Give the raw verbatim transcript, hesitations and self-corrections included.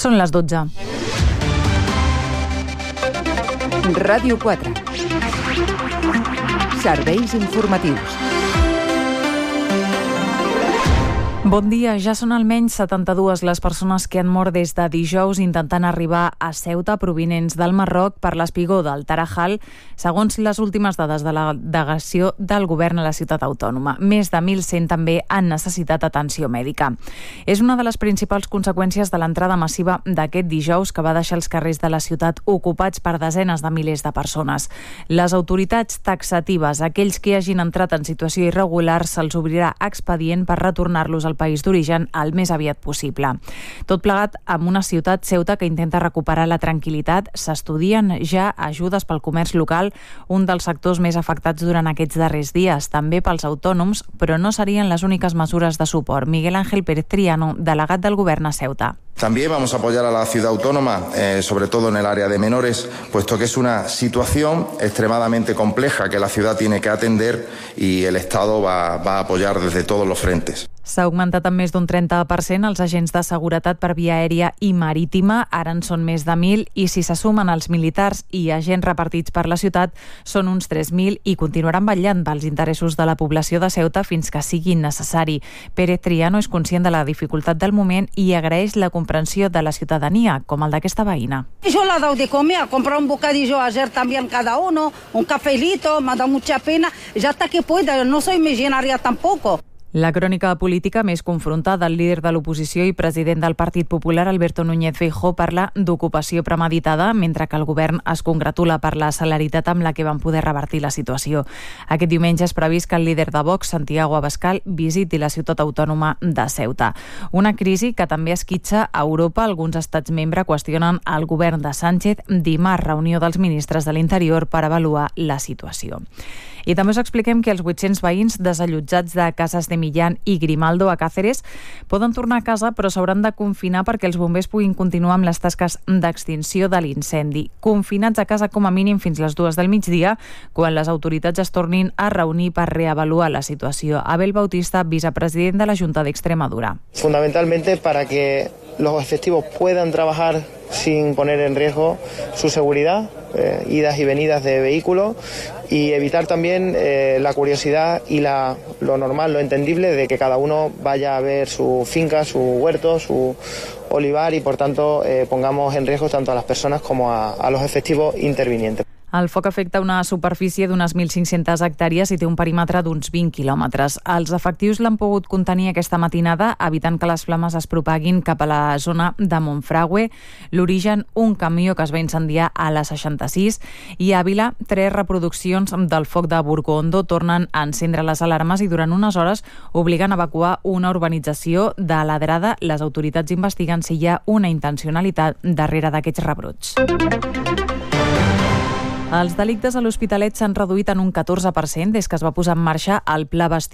Són les dotze. Ràdio quatre. Serveis informatius. Bon dia. Ja són almenys setanta-dues les persones que han mort des de dijous intentant arribar a Ceuta provinents del Marroc per l'espigó del Tarajal, segons les últimes dades de la delegació del govern a la ciutat autònoma. Més de mil cent també han necessitat atenció mèdica. És una de les principals conseqüències de l'entrada massiva d'aquest dijous que va deixar els carrers de la ciutat ocupats per desenes de milers de persones. Les autoritats taxatives, aquells que hagin entrat en situació irregular, se'ls obrirà expedient per retornar-los al país d'origen el més aviat possible. Tot plegat amb una ciutat, Ceuta, que intenta recuperar la tranquil·litat. S'estudien ja ajudes pel comerç local, un dels sectors més afectats durant aquests darrers dies, també pels autònoms, però no serien les úniques mesures de suport. Miguel Ángel Pérez Triano, delegat del govern a Ceuta. También vamos a apoyar a la ciudad autónoma, eh, sobre todo en el área de menores, puesto que es una situación extremadamente compleja que la ciudad tiene que atender y el Estado va, va a apoyar desde todos los frentes. S'ha augmentat en més d'un trenta per cent els agents de seguretat per via aèria i marítima, ara en són més de mil, i si se sumen els militars i agents repartits per la ciutat, són uns tres mil i continuaran vetllant pels interessos de la població de Ceuta fins que sigui necessari. Pérez Triano és conscient de la dificultat del moment i agraeix la comprensió de la ciutadania, com el d'aquesta veïna. Yo le he dado de comer, a comprar un bocadillo ayer también cada uno, un cafelito, me ha dado mucha pena, ya hasta que pueda, no soy millonaria tampoco. La crònica política més confrontada, el líder de l'oposició i president del Partit Popular, Alberto Núñez Feijóo, parla d'ocupació premeditada, mentre que el govern es congratula per la celeritat amb la que van poder revertir la situació. Aquest diumenge és previst que el líder de Vox, Santiago Abascal, visiti la ciutat autònoma de Ceuta. Una crisi que també esquitxa a Europa. Alguns estats membres qüestionen el govern de Sánchez. Dimarts, reunió dels ministres de l'Interior per avaluar la situació. I també us expliquem que els vuit-cents veïns desallotjats de Casas de Millán i Grimaldo a Càceres poden tornar a casa, però s'hauran de confinar perquè els bombers puguin continuar amb les tasques d'extinció de l'incendi. Confinats a casa com a mínim fins les dues del migdia, quan les autoritats es tornin a reunir per reavaluar la situació. Abel Bautista, vicepresident de la Junta de Extremadura. Fundamentalmente para que los efectivos puedan trabajar sin poner en riesgo su seguridad, eh, idas y venidas de vehículos, y evitar también eh, la curiosidad y la, lo normal, lo entendible de que cada uno vaya a ver su finca, su huerto, su olivar, y por tanto eh, pongamos en riesgo tanto a las personas como a, a los efectivos intervinientes. El foc afecta una superfície d'unes mil cinc-centes hectàrees i té un perímetre d'uns vint quilòmetres. Els efectius l'han pogut contenir aquesta matinada, evitant que les flames es propaguin cap a la zona de Monfragüe. L'origen, un camió que es va incendiar a la seixanta-sis, i a Ávila, tres reproduccions del foc de Burgondo tornen a encendre les alarmes i durant unes hores obliguen a evacuar una urbanització de l'Adrada. Les autoritats investiguen si hi ha una intencionalitat darrere d'aquests rebrots. Els delictes a l'Hospitalet s'han reduït en un catorze per cent des que es va posar en marxa el Pla Bastida